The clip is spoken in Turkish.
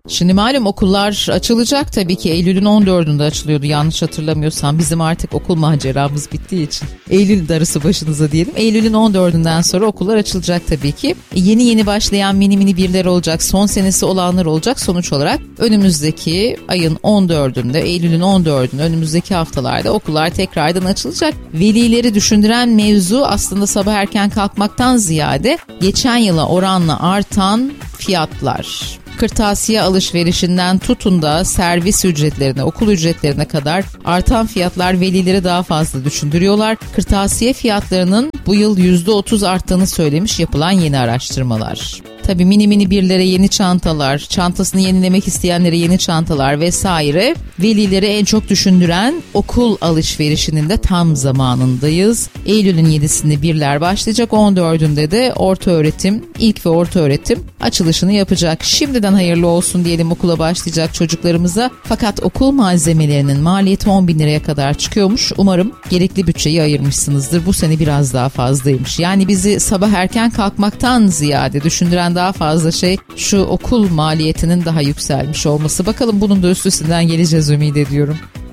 Şimdi malum okullar açılacak tabii ki. Eylül'ün 14'ünde açılıyordu yanlış hatırlamıyorsam. Bizim artık okul maceramız bittiği için. Eylül darısı başınıza diyelim. Eylül'ün 14'ünden sonra okullar açılacak tabii ki. Yeni başlayan mini birler olacak. Son senesi olanlar olacak. Sonuç olarak önümüzdeki ayın 14'ünde, Eylül'ün 14'ünde, önümüzdeki haftalarda okullar tekrardan açılacak. Velileri düşündüren mevzu aslında sabah erken kalkmaktan ziyade geçen yıla oranla artan fiyatlar. Kırtasiye alışverişinden tutun da servis ücretlerine, okul ücretlerine kadar artan fiyatlar velileri daha fazla düşündürüyorlar. Kırtasiye fiyatlarının bu yıl %30 arttığını söylemiş yapılan yeni araştırmalar. Tabii mini birlere yeni çantalar, çantasını yenilemek isteyenlere yeni çantalar vesaire velileri en çok düşündüren okul alışverişinin de tam zamanındayız. Eylül'ün 7'sinde birler başlayacak, 14'ünde de ilk ve orta öğretim açılışını yapacak. Şimdiden hayırlı olsun diyelim okula başlayacak çocuklarımıza. Fakat okul malzemelerinin maliyeti 10.000 liraya kadar çıkıyormuş. Umarım gerekli bütçeyi ayırmışsınızdır. Bu sene biraz daha fazlaymış. Yani bizi sabah erken kalkmaktan ziyade düşündüren daha fazla şey şu okul maliyetinin daha yükselmiş olması. Bakalım bunun da üstesinden geleceğiz ümit ediyorum.